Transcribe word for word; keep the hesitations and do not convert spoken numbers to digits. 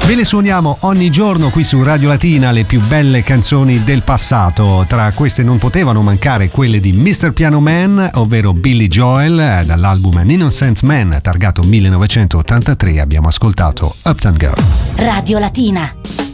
Ve le suoniamo ogni giorno qui su Radio Latina, le più belle canzoni del passato. Tra queste non potevano mancare quelle di mister Piano Man, ovvero Billy Joel. Dall'album An Innocent Man, targato millenovecentottantatré, abbiamo ascoltato Uptown Girl. Radio Latina.